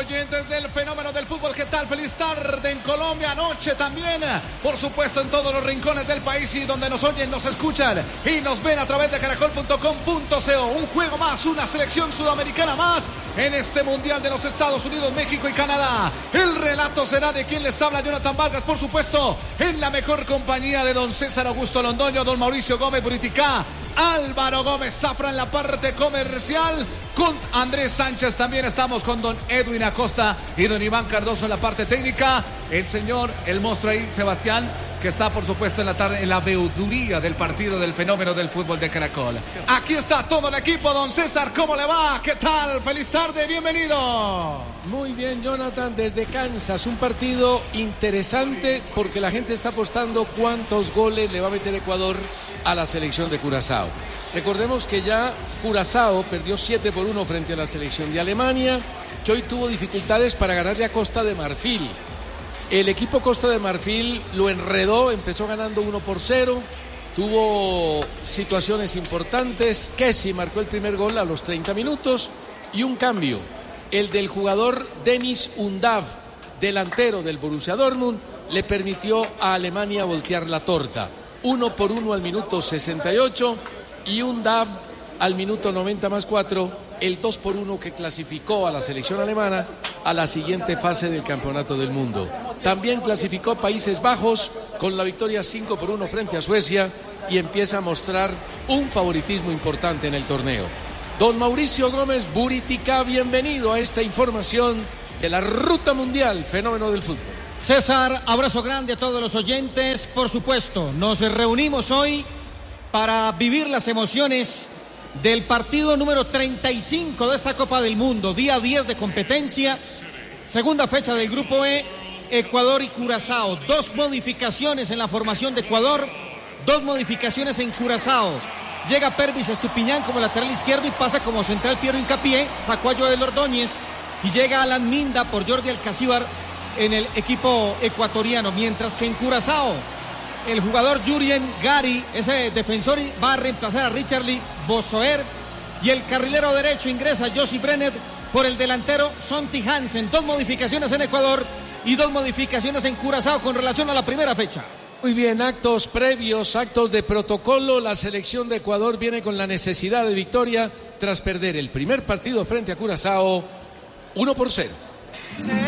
oyentes del fenómeno del fútbol, ¿qué tal? Feliz tarde en Colombia, noche también, por supuesto en todos los rincones del país y donde nos oyen, nos escuchan y nos ven a través de caracol.com.co. Un juego más, una selección sudamericana más en este Mundial de los Estados Unidos, México y Canadá. El relato será de quien les habla, Jonathan Vargas, por supuesto, en la mejor compañía de don César Augusto Londoño, don Mauricio Gómez Buriticá, Álvaro Gómez Zafra en la parte comercial, con Andrés Sánchez también estamos con don Edwin Acosta y don Iván Cardoso en la parte técnica, el señor, el monstruo ahí, Sebastián, que está por supuesto en la tarde en la veeduría del partido del fenómeno del fútbol de Caracol. Aquí está todo el equipo, don César, ¿cómo le va? ¿Qué tal? Feliz tarde, bienvenido. Muy bien, Jonathan, desde Kansas, un partido interesante porque la gente está apostando cuántos goles le va a meter Ecuador a la selección de Curazao. Recordemos que ya Curazao perdió 7-1 frente a la selección de Alemania, que hoy tuvo dificultades para ganarle a Costa de Marfil. El equipo Costa de Marfil lo enredó, empezó ganando 1-0, tuvo situaciones importantes. Kessie marcó el primer gol a los 30 minutos y un cambio, el del jugador Denis Undav, delantero del Borussia Dortmund, le permitió a Alemania voltear la torta. 1-1 al minuto 68 y Undav al minuto 90+4, el 2-1 que clasificó a la selección alemana a la siguiente fase del Campeonato del Mundo. También clasificó Países Bajos con la victoria 5-1 frente a Suecia y empieza a mostrar un favoritismo importante en el torneo. Don Mauricio Gómez Buriticá, bienvenido a esta información de la ruta mundial, fenómeno del fútbol. César, abrazo grande a todos los oyentes. Por supuesto, nos reunimos hoy para vivir las emociones del partido número 35 de esta Copa del Mundo, día 10 de competencia, segunda fecha del Grupo E, Ecuador y Curazao. 2 modificaciones en la formación de Ecuador, 2 modificaciones en Curazao. Llega Pervis Estupiñán como lateral izquierdo y pasa como central Piero Hincapié, sacó a Joel Ordóñez y llega Alan Minda por Jordi Alcacíbar en el equipo ecuatoriano, mientras que en Curazao el jugador Jurien Gary, ese defensor, va a reemplazar a Richard Lee Bossoer y el carrilero derecho ingresa Josie Brenner por el delantero Sonty Hansen. 2 modificaciones en Ecuador y 2 modificaciones en Curazao con relación a la primera fecha. Muy bien, actos previos, actos de protocolo. La selección de Ecuador viene con la necesidad de victoria tras perder el primer partido frente a Curazao 1-0.